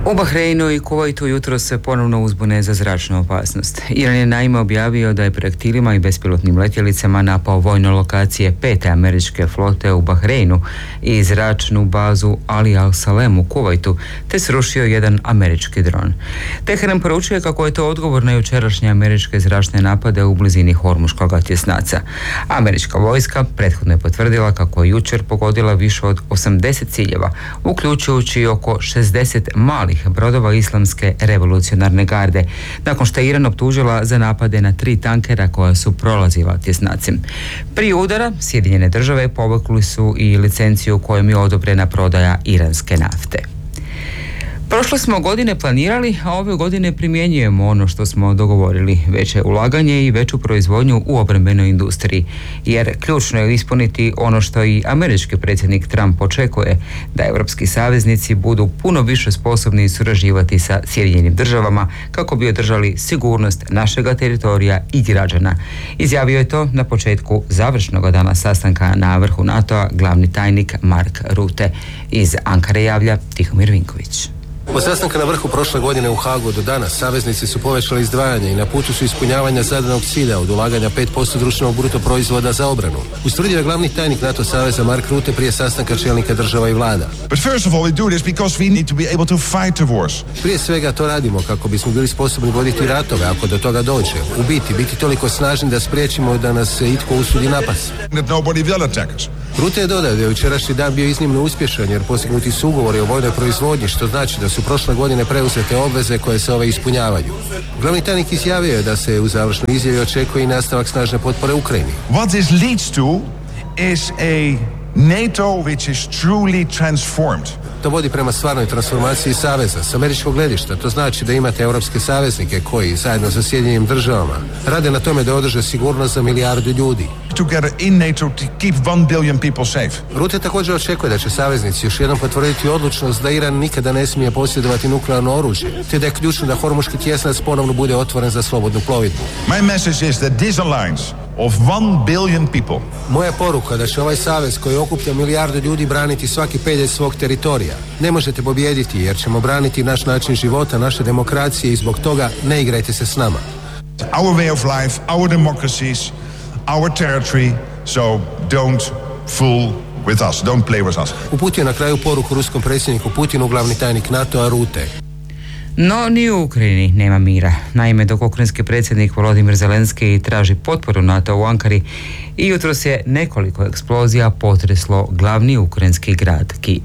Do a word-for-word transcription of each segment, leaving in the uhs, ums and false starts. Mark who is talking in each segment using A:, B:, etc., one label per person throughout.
A: U Bahreinu i Kuvajtu jutro se ponovno uzbune za zračnu opasnost. Iran je naime objavio da je projektilima i bespilotnim letjelicama napao vojne lokacije pete američke flote u Bahreinu i zračnu bazu Ali Al-Salem u Kuvajtu, te srušio jedan američki dron. Teheran poručuje kako je to odgovor na jučerašnje američke zračne napade u blizini Hormuškog tjesnaca. Američka vojska prethodno je potvrdila kako je jučer pogodila više od osamdeset ciljeva, uključujući oko šezdeset malih brodova Islamske revolucionarne garde, nakon što je Iran optužila za napade na tri tankera koja su prolazila tjesnacim. Prije udara Sjedinjene države povukli su i licenciju kojom je odobrena prodaja iranske nafte. Prošle smo godine planirali, a ove godine primjenjujemo ono što smo dogovorili, veće ulaganje i veću proizvodnju u obrambenoj industriji, jer ključno je ispuniti ono što i američki predsjednik Trump očekuje, da europski saveznici budu puno više sposobni surađivati sa Sjedinjenim državama kako bi održali sigurnost našega teritorija i građana. Izjavio je to na početku završnog dana sastanka na vrhu NATO-a glavni tajnik Mark Rutte. Iz Ankare javlja Tihomir Vinković.
B: Od sastanka na vrhu prošle godine u Hagu do danas saveznici su povećali izdvajanje i na putu su ispunjavanja zadanog cilja od ulaganja pet posto društvenog bruto proizvoda za obranu. Ustvrdio je glavni tajnik NATO saveza Mark Rutte prije sastanka čelnika država i vlada.
C: But first of all we do this because we need to be able to fight the wars.
B: Prije svega to radimo kako bismo bili sposobni voditi ratove ako do toga dođe. U biti, biti toliko snažni da spriječimo da nas se itko usudi napast.
C: That nobody will attack us.
B: Rutte je dodao da je jučerašnji dan bio iznimno uspješan jer postignuti su ugovori o vojnoj proizvodnji, što znači da su prošle godine preuzete obveze koje se ove ispunjavaju. Glavni tajnik izjavio je da se u završnoj izjavi očekuje i nastavak snažne potpore Ukrajini.
C: What this leads to is a NATO which is truly transformed.
B: To vodi prema stvarnoj transformaciji saveza. S američkog gledišta to znači da imate europske saveznike koji, zajedno sa Sjedinjenim državama, rade na tome da održe sigurnost za milijardu ljudi.
C: Together in NATO to keep one billion people safe.
B: Rutte također očekuje da će saveznici još jednom potvrditi odlučnost da Iran nikada ne smije posjedovati nuklearno oružje, te da je ključno da Hormuški tjesnac ponovno bude otvoren za slobodnu plovidbu.
C: My message is that this alliance of one billion people.
B: Moja poruka da će ovaj savez koji okuplja milijardu ljudi braniti svaki pedalj svog teritorija. Ne možete pobijediti jer ćemo braniti naš način života, naše demokracije i zbog toga ne igrajte se s nama.
C: Our way of life, our democracies, our territory, so don't fool with us, don't play with us.
B: Uputio na kraju poruku ruskom predsjedniku Putinu glavni tajnik NATO-a Rutte.
A: No, ni u Ukrajini nema mira. Naime, dok ukrajinski predsjednik Volodymyr Zelenski traži potporu NATO u Ankari, i jutros je nekoliko eksplozija potreslo glavni ukrajinski grad Kijev.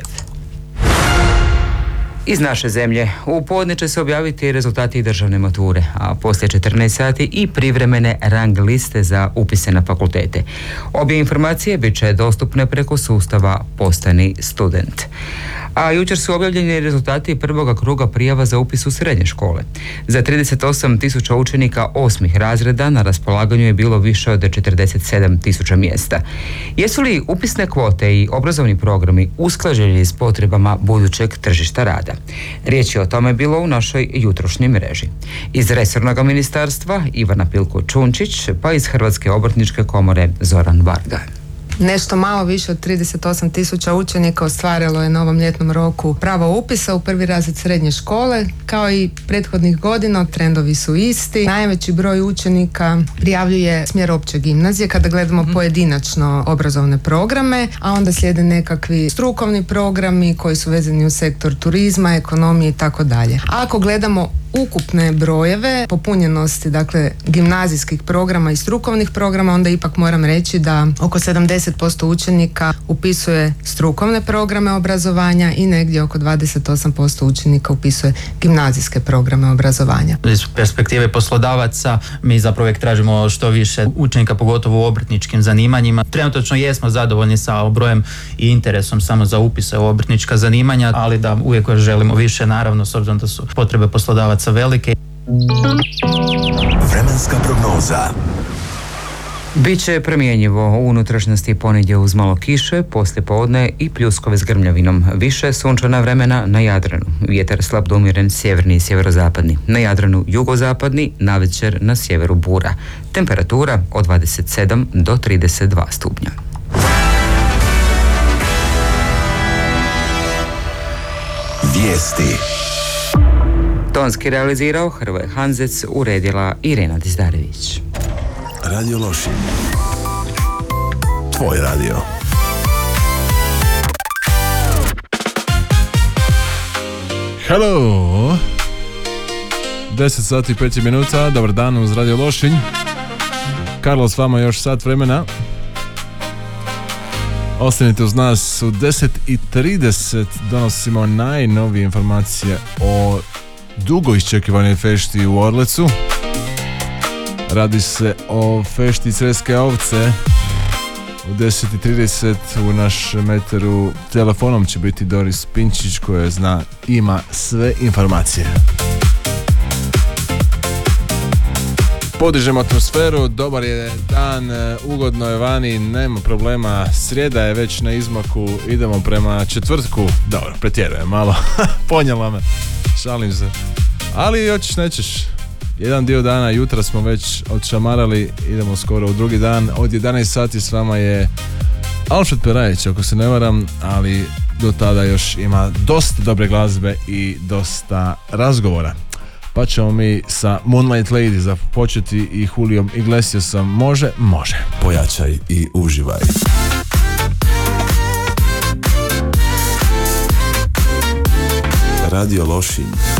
A: Iz naše zemlje u podne će se objaviti rezultati državne mature, a poslije četrnaest sati i privremene rang liste za upise na fakultete. Obje informacije bit će dostupne preko sustava Postani student. A jučer su objavljeni rezultati prvoga kruga prijava za upis u srednje škole. Za trideset osam tisuća učenika osmih razreda na raspolaganju je bilo više od četrdeset sedam tisuća mjesta. Jesu li upisne kvote i obrazovni programi usklađeni s potrebama budućeg tržišta rada? Riječ je o tome bilo u našoj jutrošnjoj mreži. Iz resornog ministarstva Ivana Pilko-Čunčić, pa iz Hrvatske obrtničke komore Zoran Varga.
D: Nešto malo više od trideset osam tisuća učenika ostvarilo je na ovom ljetnom roku pravo upisa u prvi razred srednje škole. Kao i prethodnih godina, trendovi su isti. Najveći broj učenika prijavljuje smjer opće gimnazije kada gledamo pojedinačno obrazovne programe, a onda slijede nekakvi strukovni programi koji su vezani u sektor turizma, ekonomije i tako dalje. Ako gledamo ukupne brojeve popunjenosti, dakle gimnazijskih programa i strukovnih programa, onda ipak moram reći da oko sedamdeset posto učenika upisuje strukovne programe obrazovanja i negdje oko dvadeset osam posto učenika upisuje gimnazijske programe obrazovanja.
E: Iz perspektive poslodavaca mi zapravo uvijek tražimo što više učenika, pogotovo u obrtničkim zanimanjima. Trenutačno jesmo zadovoljni sa brojem i interesom samo za upise u obrtnička zanimanja, ali da uvijek želimo više, naravno, s obzirom da su potrebe poslodavaca velike.
F: Vremenska prognoza.
A: Biće promjenjivo u unutrašnjosti ponedje uz malo kiše, poslije podne i pljuskove s grmljavinom. Više sunčana vremena na Jadranu. Vjetar slab do umjeren sjeverni i sjeverozapadni. Na Jadranu jugozapadni, navečer na sjeveru bura. Temperatura od dvadeset sedam do trideset dva stupnja.
F: Vijesti.
A: Tonski realizirao Hrvoje Hanzec, uredila Irena Dizdarević.
F: Radio Lošinj. Tvoj radio.
G: Hello! deset sati i pet minuta, dobar dan uz Radio Lošinj. Karlo s vama još sat vremena. Ostanite uz nas, u deset i trideset donosimo najnovije informacije o dugo iščekivanoj fešti u Orlecu. Radi se o fešti Creske ovce. U deset i trideset u našem meteru telefonom će biti Doris Pinčić koja zna, ima sve informacije. Podižemo atmosferu, dobar je dan, ugodno je vani, nema problema, srijeda je već na izmaku, idemo prema četvrtku, dobro, pretjerujem malo, ponjela me, šalim se, ali hoćeš nećeš, jedan dio dana, jutra smo već odšamarali, idemo skoro u drugi dan, od jedanaest sati s vama je Alfred Perajić, ako se ne varam, ali do tada još ima dosta dobre glazbe i dosta razgovora. Pa ćemo mi sa Moonlight Lady započeti i Juliom Iglesiasom. Može, može.
F: Pojačaj i uživaj. Radio Lošinj.